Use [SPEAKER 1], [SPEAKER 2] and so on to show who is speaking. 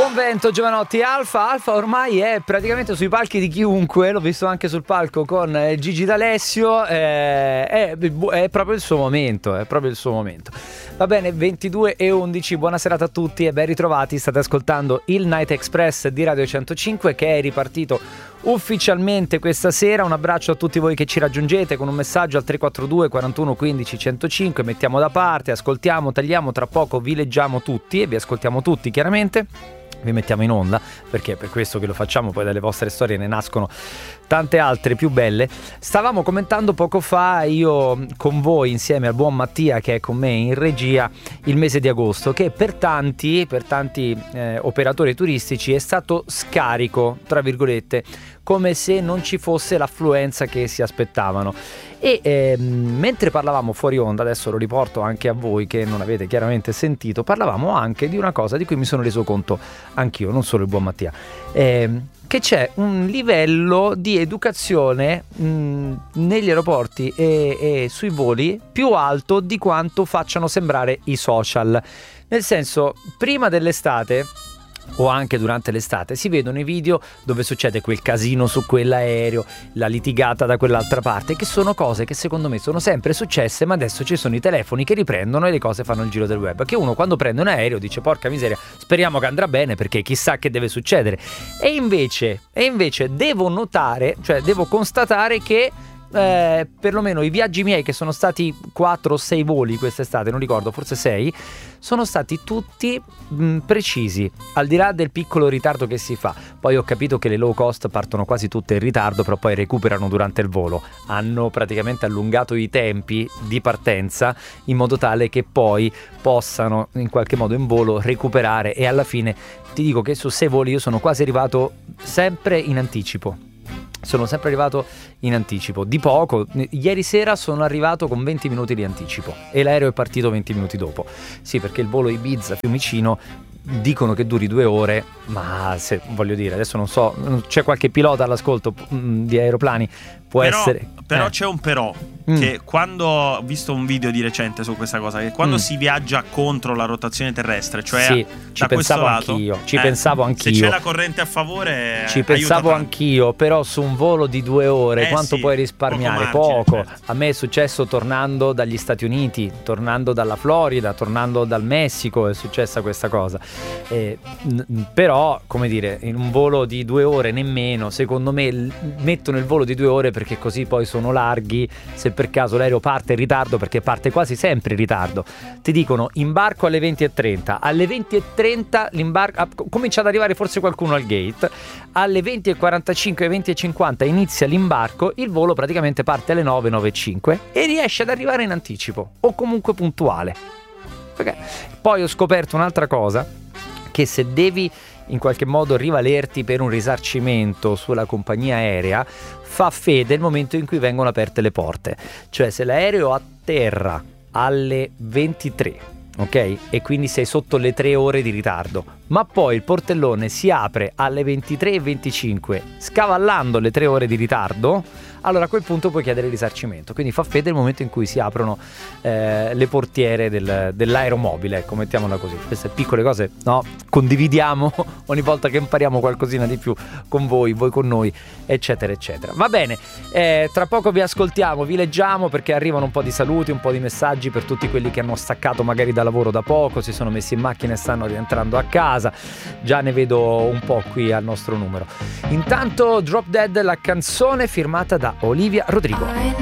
[SPEAKER 1] Buon vento Giovanotti. Alfa ormai è praticamente sui palchi di chiunque. L'ho visto anche sul palco con Gigi D'Alessio. È proprio il suo momento. È proprio il suo momento. Va bene, 22:11. Buona serata a tutti e ben ritrovati. State ascoltando il Night Express di Radio 105, che è ripartito ufficialmente questa sera. Un abbraccio a tutti voi che ci raggiungete con un messaggio al 342 41 15 105. Mettiamo da parte, ascoltiamo, tagliamo, tra poco vi leggiamo tutti e vi ascoltiamo tutti chiaramente. Vi mettiamo in onda perché è per questo che lo facciamo, poi dalle vostre storie ne nascono tante altre più belle. Stavamo commentando poco fa io con voi insieme al buon Mattia che è con me in regia il mese di agosto, che per tanti operatori turistici è stato scarico, tra virgolette, come se non ci fosse l'affluenza che si aspettavano. E mentre parlavamo fuori onda, adesso lo riporto anche a voi che non avete chiaramente sentito, parlavamo anche di una cosa di cui mi sono reso conto anch'io, non solo il buon Mattia, che c'è un livello di educazione negli aeroporti e sui voli più alto di quanto facciano sembrare i social. Nel senso, prima dell'estate o anche durante l'estate si vedono i video dove succede quel casino su quell'aereo, la litigata da quell'altra parte, che sono cose che secondo me sono sempre successe, ma adesso ci sono i telefoni che riprendono e le cose fanno il giro del web, che uno quando prende un aereo dice porca miseria, speriamo che andrà bene perché chissà che deve succedere, e invece devo notare, cioè devo constatare che perlomeno i viaggi miei, che sono stati 4 o 6 voli quest'estate, non ricordo, forse 6, sono stati tutti precisi, al di là del piccolo ritardo che si fa. Poi ho capito che le low cost partono quasi tutte in ritardo, però poi recuperano durante il volo. Hanno praticamente allungato i tempi di partenza in modo tale che poi possano in qualche modo in volo recuperare, e alla fine ti dico che su 6 voli io sono quasi arrivato sempre in anticipo. Sono sempre arrivato in anticipo, di poco. Ieri sera sono arrivato con 20 minuti di anticipo e l'aereo è partito 20 minuti dopo. Sì, perché il volo Ibiza-Fiumicino dicono che duri 2 ore, ma se voglio dire, adesso non so, c'è qualche pilota all'ascolto di aeroplani,
[SPEAKER 2] però c'è un però, che quando ho visto un video di recente su questa cosa, che quando si viaggia contro la rotazione terrestre, cioè
[SPEAKER 1] sì,
[SPEAKER 2] da questo lato,
[SPEAKER 1] pensavo anch'io.
[SPEAKER 2] Se c'è la corrente a favore,
[SPEAKER 1] ci pensavo anch'io, però su un volo di 2 ore quanto puoi risparmiare? Poco. Certo. A me è successo tornando dagli Stati Uniti, tornando dalla Florida, tornando dal Messico, è successa questa cosa. Però, come dire, in un volo di 2 ore nemmeno, secondo me mettono il volo di 2 ore perché così poi sono larghi se per caso l'aereo parte in ritardo, perché parte quasi sempre in ritardo. Ti dicono imbarco alle 20:30, alle 20:30 l'imbarco comincia ad arrivare forse qualcuno al gate, alle 20:45, 20:50 inizia l'imbarco, il volo praticamente parte alle 9:05 e riesce ad arrivare in anticipo o comunque puntuale. Perché poi ho scoperto un'altra cosa, che se devi in qualche modo rivalerti per un risarcimento sulla compagnia aerea, fa fede il momento in cui vengono aperte le porte. Cioè se l'aereo atterra alle 23, ok? E quindi sei sotto le 3 ore di ritardo, ma poi il portellone si apre alle 23:25 scavallando le 3 ore di ritardo, allora a quel punto puoi chiedere il risarcimento. Quindi fa fede il momento in cui si aprono le portiere dell'aeromobile, ecco, mettiamola così. Queste piccole cose, no? Condividiamo ogni volta che impariamo qualcosina di più con voi con noi, eccetera eccetera. Va bene, tra poco vi ascoltiamo, vi leggiamo, perché arrivano un po' di saluti, un po' di messaggi per tutti quelli che hanno staccato magari da lavoro da poco, si sono messi in macchina e stanno rientrando a casa. Già ne vedo un po' qui al nostro numero. Intanto Drop Dead, la canzone firmata da Olivia Rodrigo.